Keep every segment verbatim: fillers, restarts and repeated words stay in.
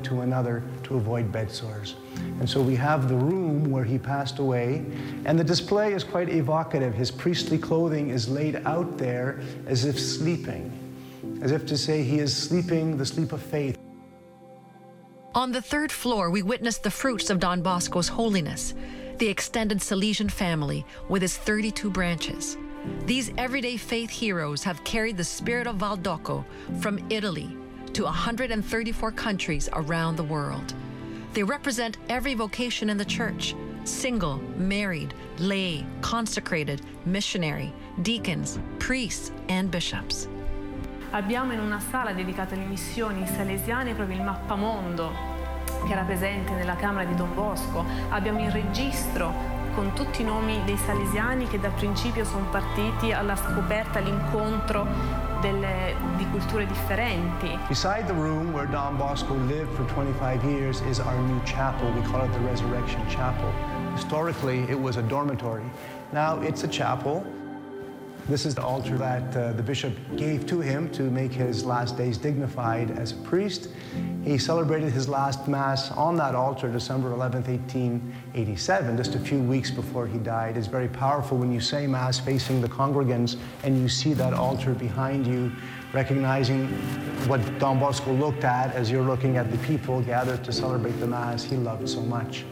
to another to avoid bed sores. And so we have the room where he passed away, and the display is quite evocative. His priestly clothing is laid out there as if sleeping, as if to say he is sleeping the sleep of faith. On the third floor, we witness the fruits of Don Bosco's holiness, the extended Salesian family with its thirty-two branches. These everyday faith heroes have carried the spirit of Valdocco from Italy to one hundred thirty-four countries around the world. They represent every vocation in the church: single, married, lay, consecrated, missionary, deacons, priests, and bishops. Abbiamo in una sala dedicata alle missioni salesiane proprio il mappamondo che era presente nella camera di Don Bosco. Abbiamo il registro con tutti i nomi dei salesiani che dal principio sono partiti alla scoperta, all'incontro delle, di culture differenti. Beside the room where Don Bosco lived for twenty-five years is our new chapel. We call it the Resurrection Chapel. Historically, it was a dormitory. Now it's a chapel. This is the altar that uh, the bishop gave to him to make his last days dignified as a priest. He celebrated his last Mass on that altar, December eleventh, eighteen eighty-seven, just a few weeks before he died. It's very powerful when you say Mass facing the congregants and you see that altar behind you, recognizing what Don Bosco looked at as you're looking at the people gathered to celebrate the Mass he loved so much.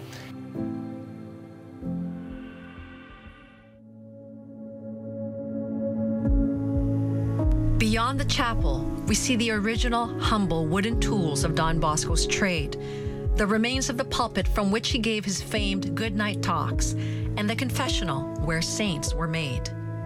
Beyond the chapel, we see the original, humble wooden tools of Don Bosco's trade, the remains of the pulpit from which he gave his famed good night talks, and the confessional where saints were made.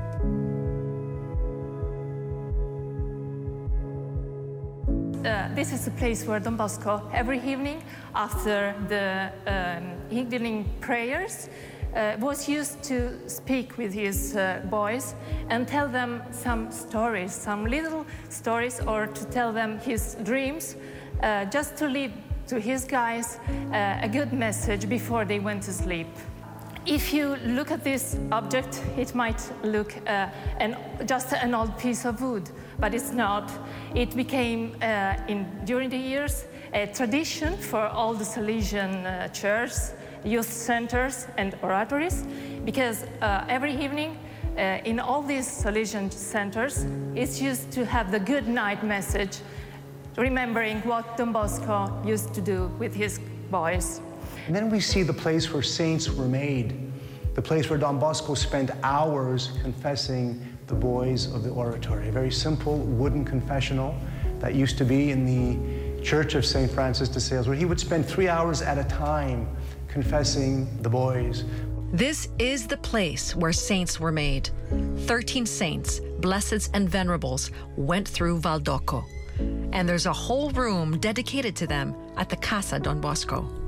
Uh, this is the place where Don Bosco, every evening after the um, evening prayers, Uh, was used to speak with his uh, boys and tell them some stories, some little stories, or to tell them his dreams, uh, just to leave to his guys uh, a good message before they went to sleep. If you look at this object, it might look uh, an, just an old piece of wood, but it's not. It became, uh, in, during the years, a tradition for all the Salesian uh, churches, youth centers, and oratories, because uh, every evening uh, in all these Salesian centers, it's used to have the good night message, remembering what Don Bosco used to do with his boys. And then we see the place where saints were made, the place where Don Bosco spent hours confessing the boys of the oratory. A very simple wooden confessional that used to be in the Church of Saint Francis de Sales, where he would spend three hours at a time confessing the boys. This is the place where saints were made. Thirteen saints, blesseds and venerables, went through Valdocco. And there's a whole room dedicated to them at the Casa Don Bosco.